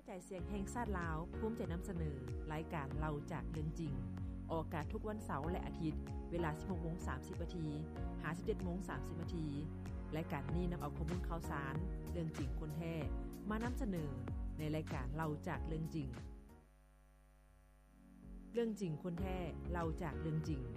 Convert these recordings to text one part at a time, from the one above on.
จายเสียงแห่งชาติลาวภูมิใจนำเสนอรายการเราจากเรื่องจริงออกอากาศทุกวันเสาร์และอาทิตย์เวลา 16:30 น. หา 17:30 น. รายการนี้นำเอาข้อมูลข่าวสารเรื่องจริงคนแท้มานำเสนอในรายการเราจากเรื่องจริงเรื่องจริงคนแท้เราจากเรื่องจริง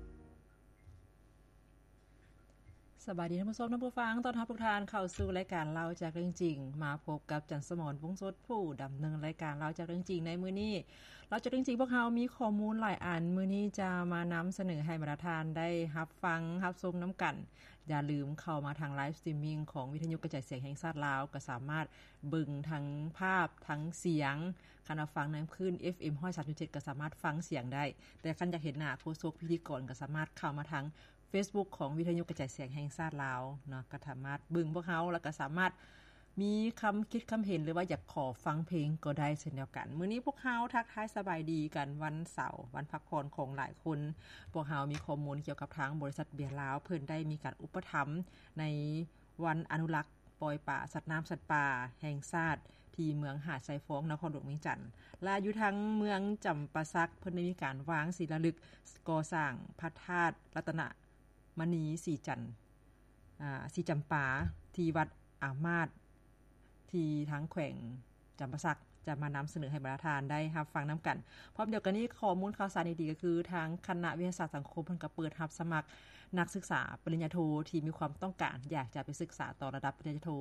สบายดีท่านผู้ชมท่านผู้ฟังต้อนรับทุกท่านเข้าสู่รายการเราจากเรื่องจริงมาพบกับจันทร์สมรวงศ์สดผู้ดำเนินรายการเราจากเรื่องจริงในมื้อนี้เราจากเรื่องจริงพวกเรามีข้อมูลหลายอันมื้อนี้จะมานำเสนอให้บรรดาท่านได้รับฟังรับชมนํากันอย่าลืมเข้ามาทางไลฟ์สตรีมมิ่งของวิทยุกระจายเสียงแห่งชาติลาวก็สามารถเบิ่งทั้งภาพทั้งเสียงคันฟังในคลื่น FM 103.7 ก็สามารถฟังเสียงได้แต่คันอยากเห็นหน้าโฆษกพิธีกรก็สามารถเข้ามาทางFacebook ของวิทยุกระจายเสียงแห่งชาติลาวเนาะก็สามารถเบิ่งพวกเฮาแล้วก็สามารถมีคำคิดคำเห็นหรือว่าอยากขอฟังเพลงก็ได้เช่นเดียวกันมื้อนี้พวกเฮาทักทายสบายดีกันวันเสาร์วันพักผ่อนของหลายคนพวกเฮามีข้อมูลเกี่ยวกับทางบริษัทเบียร์ลาวเพิ่นได้มีการอุปถัมภ์ในวันอนุรักษ์ปล่อยป่าสัตว์น้ำสัตว์ป่าแห่งชาติที่เมืองหาดไซฟ้องนครหลวงเวียงจันทน์และอยู่ทั้งเมืองจำปาสักเพิ่นได้มีการวางศิลาฤกษ์ก่อสร้างพระธาตุรัตนมณีสีจันทร์สีจำปาที่วัดอามาตย์ที่ทางแขวงจำปาสักจะมานำเสนอให้บรรดาท่านได้รับฟังนํากันพร้อมเดียวกันนี้ข้อมูลข่าวสารดีๆก็คือทางคณะวิทยาศาสตร์สังคมเพิ่นก็เปิดรับสมัครนักศึกษาปริญญาโทที่มีความต้องการอยากจะไปศึกษาต่อระดับปริญญาโท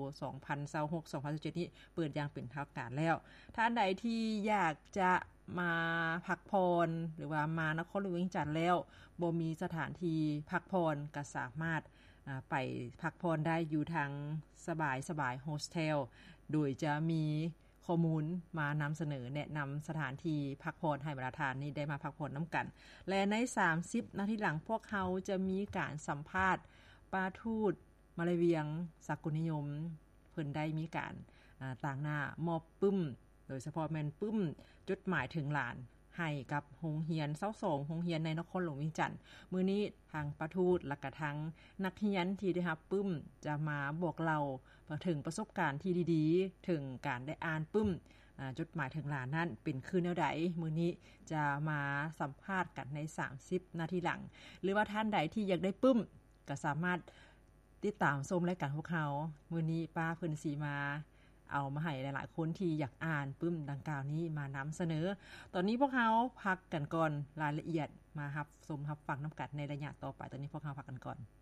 2026-2027 นี้เปิดอย่างเป็นทางการแล้วท่านใดที่อยากจะมาพักพรหรือว่ามานครหลวงเวียงจันทน์แล้วบ่มีสถานที่พักพรก็สามารถไปพักพรได้อยู่ทางสบายโฮสเทลโดยจะมีข้อมูลมานำเสนอแนะนําสถานที่พักพรให้บรรดาท่านนี้ได้มาพักพรนํากันและใน30นาทีหลังพวกเขาจะมีการสัมภาษณ์ปาทูตมาเลเวียงสากลนิยมเพิ่นได้มีการต่างหน้ามอบปึ้มโดยเฉพาะแม่นปึ้มจดหมายถึงหลานให้กับโรงเรียน22โรงเรียนในนครหลวงเวียงจันทน์มื้อนี้ทางปาทูตและก็ทางนักเรียนที่ได้รับปึ้มจะมาบอกเล่าถึงประสบการณ์ที่ดีๆถึงการได้อ่านปึ้มจดหมายถึงหลานนั้นเป็นคือแนวใดมื้อนี้จะมาสัมภาษณ์กันใน30นาทีหลังหรือว่าท่านใดที่อยากได้ปึ้มก็สามารถติดตามชมรายการพวกเขามื้อนี้ป้าเพิ่นสิมาเอามาให้หลายๆคนที่อยากอ่านปึ้มดังกล่าวนี้มานำเสนอตอนนี้พวกเขาพักกันก่อนรายละเอียดมารับชมรับฟังนํากันในระยะต่อไปตอนนี้พวกเขาพักกันก่อน